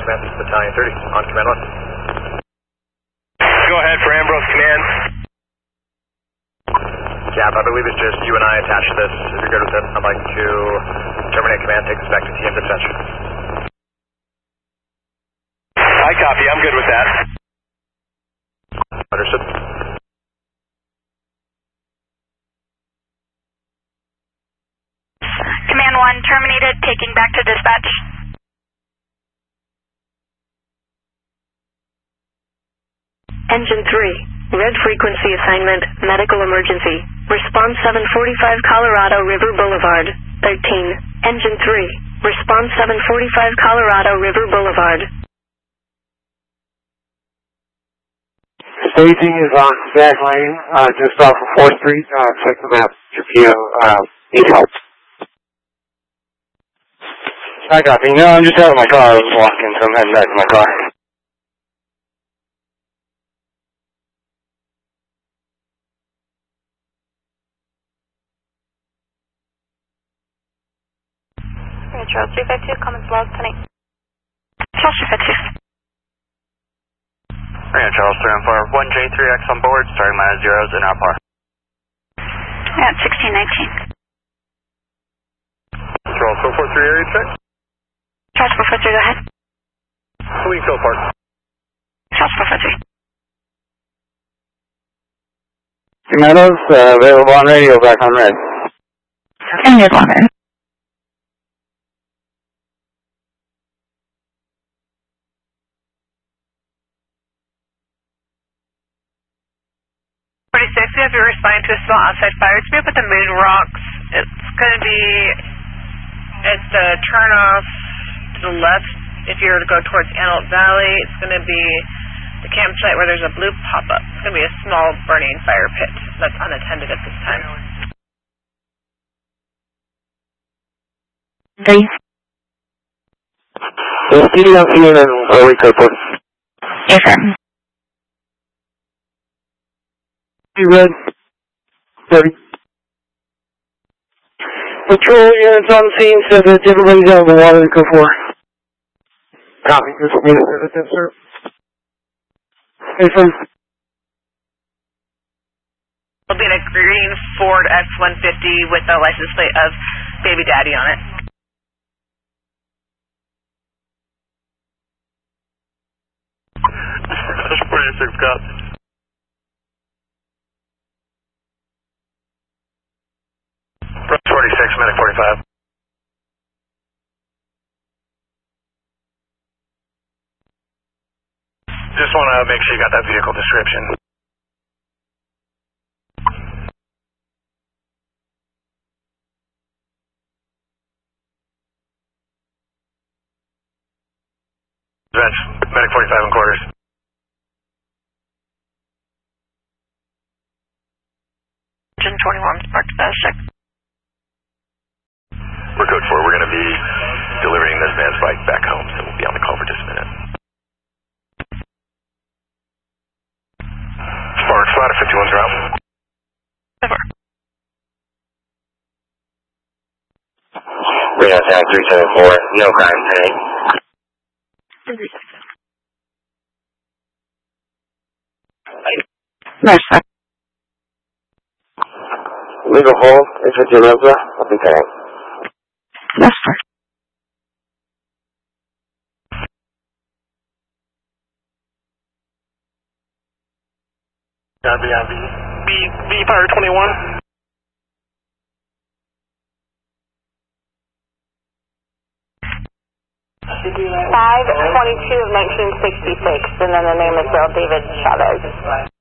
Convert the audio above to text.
Command, this is Battalion 30, on Command 1. Go ahead for Ambrose Command. Cap, I believe it's just you and I attached to this. If you're good with it, I'd like to terminate command, take this back to TM detention. I copy, I'm good with that. Understood. Command 1 terminated, taking back to dispatch. Engine 3, red frequency assignment, medical emergency. Response 745 Colorado River Boulevard, 13. Engine 3, response 745 Colorado River Boulevard. Staging is on back lane, just off of 4th Street. Check the map if you need help. I copy. No, I'm just out of my car. I was walking, so I'm heading back to my car. Charles 352, comments log tonight. Charles 352. Charles 314, 1J3X on board, starting minus zeros in our par. At 1619. Charles 443, area check. Charles 443, go ahead. Wingfield Park. Charles 443. Meadows, available on radio, back on red. Continued on red. You have to respond to a small outside fire. It's up at the Moon Rocks. It's going to be at the turnoff to the left. If you were to go towards Antelope Valley, it's going to be the campsite where there's a blue pop-up. It's going to be a small burning fire pit that's unattended at this time. Hey. We'll see you in a week or two. Yes, sir. Red 30. Patrol units on scene said that everybody's out of the water to go for. Copy. Just a minute, sir. Hey, sir. It'll be in a green Ford F-150 with the license plate of Baby Daddy on it. That's 46, copy. Route 46, Medic 45. Just want to make sure you got that vehicle description. Vents, Medic 45 in quarters. Engine 21, marked status check. We're code 4. We're going to be delivering this man's bike back home, so we'll be on the call for just a minute. Sparks, flat if 51's around. Over. Radar tag 374, no crime today. Nice, sir. Leave a hole, if it's your Mazda, I'll be paying. Yes, sir. B Fire 21. 5/22 of 1966, and then the name is Daryl David Chavez.